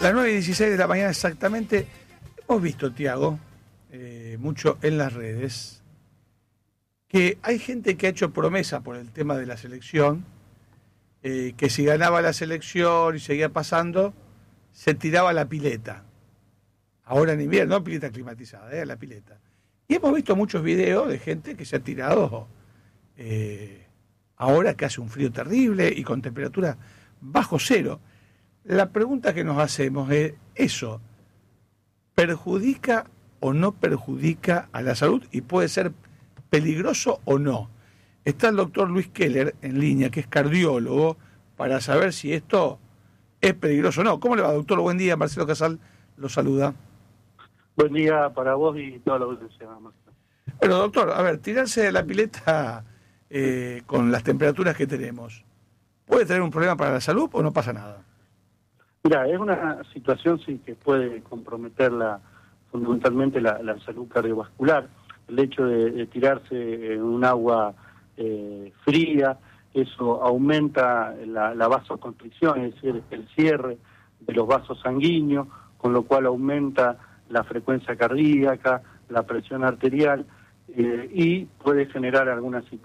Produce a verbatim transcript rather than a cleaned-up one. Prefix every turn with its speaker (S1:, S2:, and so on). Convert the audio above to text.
S1: Las nueve y dieciséis de la mañana exactamente. Hemos visto, Tiago, eh, mucho en las redes, que hay gente que ha hecho promesa por el tema de la selección, eh, que si ganaba la selección y seguía pasando, se tiraba a la pileta. Ahora en invierno, no pileta climatizada, eh, la pileta. Y hemos visto muchos videos de gente que se ha tirado eh, ahora que hace un frío terrible y con temperatura bajo cero. La pregunta que nos hacemos es, ¿eso perjudica o no perjudica a la salud y puede ser peligroso o no? Está el doctor Luis Keller en línea, que es cardiólogo, para saber si esto es peligroso o no. ¿Cómo le va, doctor? Buen día, Marcelo Casal lo saluda.
S2: Buen día para vos y toda la audiencia.
S1: Bueno, doctor, a ver, tirarse de la pileta eh, con las temperaturas que tenemos, ¿puede tener un problema para la salud o no pasa nada?
S2: Mira, es una situación sí que puede comprometer la, fundamentalmente la, la salud cardiovascular. El hecho de, de tirarse en un agua eh, fría, eso aumenta la, la vasoconstricción, es decir, el cierre de los vasos sanguíneos, con lo cual aumenta la frecuencia cardíaca, la presión arterial, eh, y puede generar algunas